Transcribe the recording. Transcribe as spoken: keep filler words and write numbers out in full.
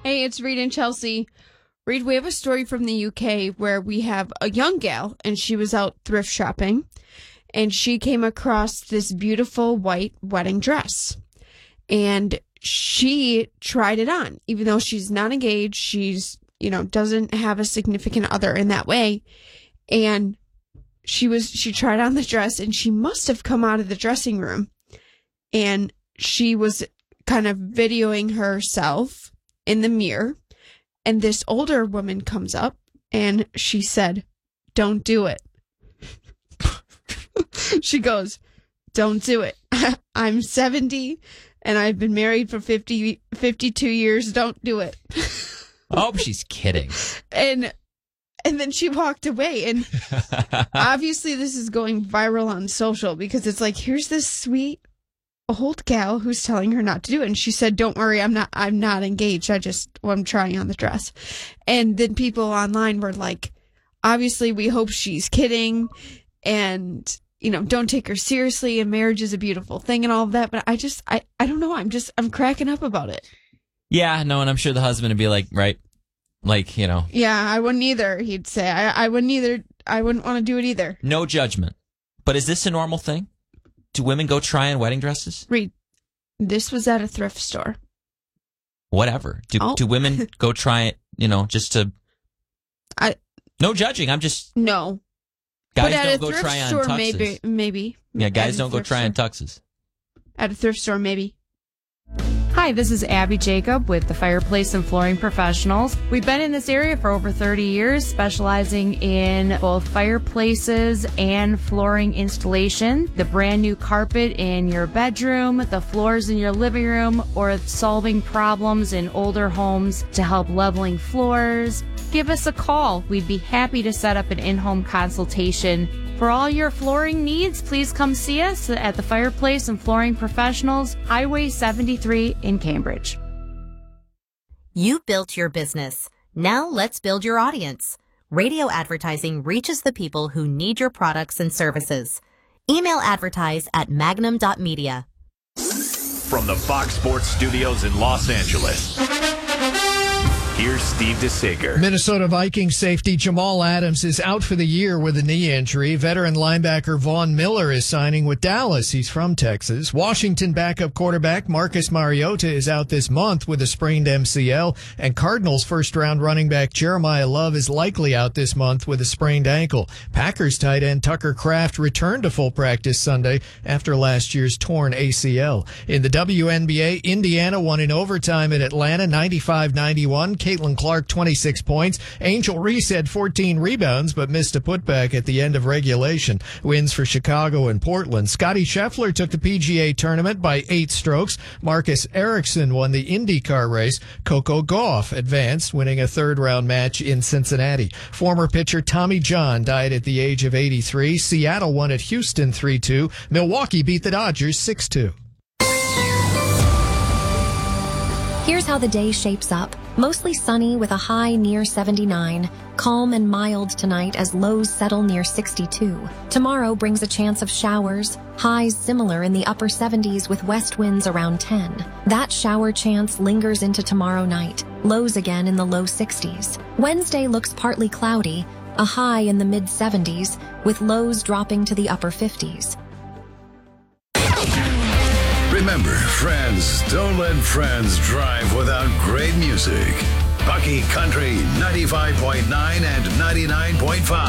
Hey, it's Reed and Chelsea. Reed, we have a story from the U K where we have a young gal, and she was out thrift shopping, and she came across this beautiful white wedding dress. And she tried it on, even though she's not engaged. She's, you know, doesn't have a significant other in that way. And she was, she tried on the dress, and she must have come out of the dressing room, and she was kind of videoing herself in the mirror, and this older woman comes up and she said, "Don't do it." She goes, "Don't do it. I'm seventy and I've been married for fifty, fifty-two years. Don't do it." Oh, she's kidding. And and then she walked away, and obviously this is going viral on social because it's like, here's this sweet old gal who's telling her not to do it, and she said, "Don't worry, I'm not I'm not engaged. I just well, I'm trying on the dress." And then people online were like, obviously we hope she's kidding, and you know, don't take her seriously, and marriage is a beautiful thing and all of that. But I just I I don't know, I'm just I'm cracking up about it. Yeah, no, and I'm sure the husband would be like, right, like, you know, yeah, I wouldn't either. He'd say, I I wouldn't either. I wouldn't want to do it either. No judgment. But is this a normal thing? Do women go try on wedding dresses? Reed, this was at a thrift store. Whatever. Do oh. do women go try it, you know, just to... I No judging. I'm just... No. Guys but at don't a go thrift try on store, tuxes. maybe. maybe. Yeah, guys don't go try store. on tuxes. At a thrift store, maybe. Hi, this is Abby Jacob with the Fireplace and Flooring Professionals. We've been in this area for over thirty years, specializing in both fireplaces and flooring installation, the brand new carpet in your bedroom, the floors in your living room, or solving problems in older homes to help leveling floors. Give us a call. We'd be happy to set up an in-home consultation. For all your flooring needs, please come see us at the Fireplace and Flooring Professionals, Highway seventy-three in Cambridge. You built your business. Now let's build your audience. Radio advertising reaches the people who need your products and services. Email advertise at magnum dot media. From the Fox Sports Studios in Los Angeles, here's Steve DeSager. Minnesota Vikings safety Jamal Adams is out for the year with a knee injury. Veteran linebacker Vaughn Miller is signing with Dallas. He's from Texas. Washington backup quarterback Marcus Mariota is out this month with a sprained M C L. And Cardinals first-round running back Jeremiah Love is likely out this month with a sprained ankle. Packers tight end Tucker Kraft returned to full practice Sunday after last year's torn A C L. In the W N B A, Indiana won in overtime at Atlanta ninety-five ninety-one. Caitlin Clark, twenty-six points. Angel Reese had fourteen rebounds, but missed a putback at the end of regulation. Wins for Chicago and Portland. Scottie Scheffler took the P G A tournament by eight strokes. Marcus Ericsson won the IndyCar race. Coco Gauff advanced, winning a third-round match in Cincinnati. Former pitcher Tommy John died at the age of eighty-three. Seattle won at Houston three two. Milwaukee beat the Dodgers six two. Here's how the day shapes up. Mostly sunny with a high near seventy-nine. Calm and mild tonight as lows settle near sixty-two. Tomorrow brings a chance of showers. Highs similar in the upper seventies with west winds around ten. That shower chance lingers into tomorrow night. Lows again in the low sixties. Wednesday looks partly cloudy. A high in the mid seventies with lows dropping to the upper fifties. Remember, friends, don't let friends drive without great music. Bucky Country ninety-five point nine and ninety-nine point five.